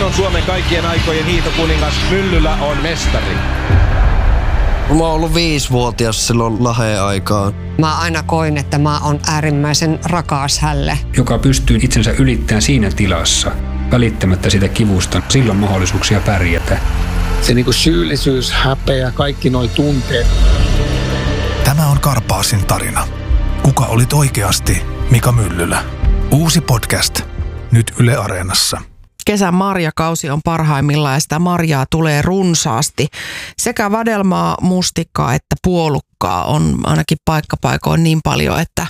on Suomen kaikkien aikojen hiihtokuningas, Myllylä on mestari. Mä oon ollut 5-vuotias silloin Laheen aikaan. Mä aina koin, että mä oon äärimmäisen rakas hälle. Joka pystyy itsensä ylittämään siinä tilassa, välittämättä sitä kivusta, silloin mahdollisuuksia pärjätä. Se niinku syyllisyys, häpeä, kaikki noi tunteet. Tämä on Karpaasin tarina. Kuka olit oikeasti Mika Myllylä? Uusi podcast. Nyt Yle Areenassa. Kesän marjakausi on parhaimmillaan ja sitä marjaa tulee runsaasti. Sekä vadelmaa, mustikkaa että puolukkaa on ainakin paikkapaikoin niin paljon, että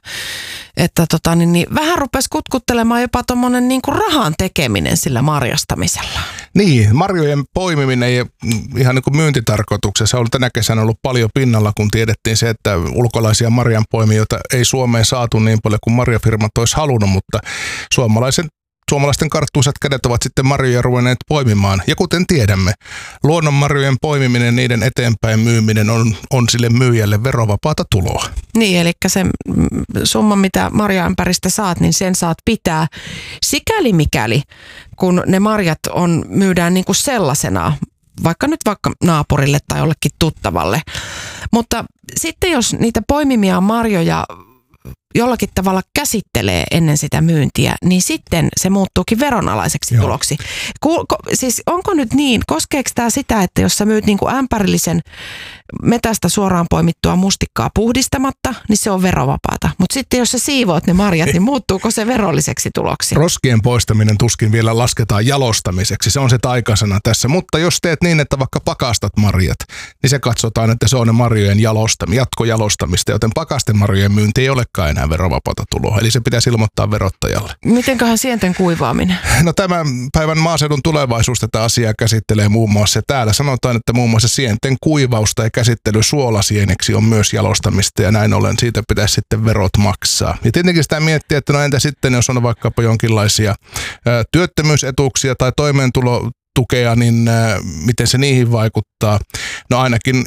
vähän rupesi kutkuttelemaan jopa tommonen niinku rahan tekeminen sillä marjastamisella. Niin, marjojen poimiminen ja ihan niin kuin myyntitarkoituksessa on tänä kesänä ollut paljon pinnalla, kun tiedettiin se, että ulkolaisia marjanpoimijoita ei Suomeen saatu niin paljon kuin marjafirmat olisi halunnut, mutta suomalaisten karttuisat kädet ovat sitten marjoja ruvenneet poimimaan. Ja kuten tiedämme, luonnonmarjojen poimiminen ja niiden eteenpäin myyminen on sille myyjälle verovapaata tuloa. Niin, eli se summa, mitä marjaämpäristä saat, niin sen saat pitää sikäli mikäli, kun ne marjat myydään niin kuin sellaisena, vaikka naapurille tai jollekin tuttavalle. Mutta sitten jos niitä poimimia marjoja jollakin tavalla käsittelee ennen sitä myyntiä, niin sitten se muuttuukin veronalaiseksi tuloksi. Siis onko nyt niin, koskeeko tämä sitä, että jos sä myyt niin kuin ämpärillisen metästä suoraan poimittua mustikkaa puhdistamatta, niin se on verovapaata. Mutta sitten jos sä siivoat ne marjat, niin muuttuuko se verolliseksi tuloksi? Roskien poistaminen tuskin vielä lasketaan jalostamiseksi, se on se taikasana tässä. Mutta jos teet niin, että vaikka pakastat marjat, niin se katsotaan, että se on ne marjojen jatkojalostamista, joten pakasten marjojen myynti ei olekaan enää verovapaata tuloa. Eli se pitäisi ilmoittaa verottajalle. Mitenköhän sienten kuivaaminen? No tämän päivän maaseudun tulevaisuus tätä asiaa käsittelee muun muassa. Täällä sanotaan, että muun muassa sienten kuivausta ja käsittely suolasieneksi on myös jalostamista ja näin ollen siitä pitäisi sitten verot maksaa. Ja tietenkin sitä miettiä, että no entä sitten, jos on vaikkapa jonkinlaisia työttömyysetuuksia tai toimeentulotukea, niin miten se niihin vaikuttaa? No ainakin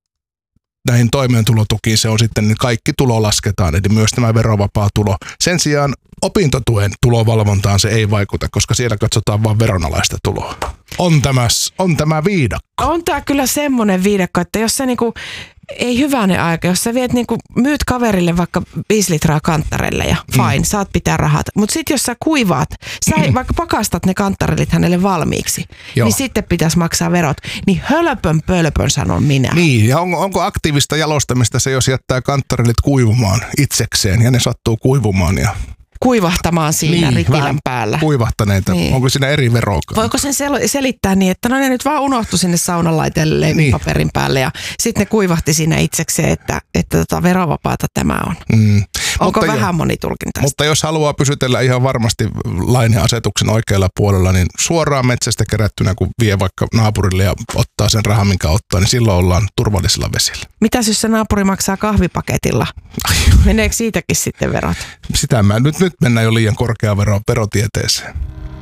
näihin toimeentulotukiin se on sitten, niin kaikki tulo lasketaan, eli myös tämä verovapaa tulo. Sen sijaan opintotuen tulovalvontaan se ei vaikuta, koska siellä katsotaan vain veronalaista tuloa. On tämä viidakko. On tämä kyllä semmoinen viidakko, että jos sä niinku, ei hyvänen aika, jos sä myyt kaverille vaikka 5 litraa kanttarelle ja fine, saat pitää rahat. Mutta sitten jos sä kuivaat, vaikka pakastat ne kanttarellit hänelle valmiiksi, niin sitten pitäisi maksaa verot. Niin pölpön sanon minä. Niin, ja onko aktiivista jalostamista se, jos jättää kanttarellit kuivumaan itsekseen ja ne sattuu kuivumaan ja kuivahtamaan siinä rikilän päällä. Kuivahtaneita. Niin. Onko siinä eri verokaan? Voiko sen selittää niin, että ne nyt vaan unohtui sinne saunalaitelle leivipaperin päälle ja sitten ne kuivahti siinä itsekseen, että verovapaata tämä on. Onko vähän monitulkintaista? Mutta jos haluaa pysytellä ihan varmasti lain ja asetuksen oikealla puolella, niin suoraan metsästä kerättynä, kun vie vaikka naapurille ja ottaa sen rahan, minkä ottaa, niin silloin ollaan turvallisilla vesillä. Mitäs jos se naapuri maksaa kahvipaketilla? Meneekö siitäkin sitten verot? Sitä nyt mennään jo liian korkeaan verotieteeseen.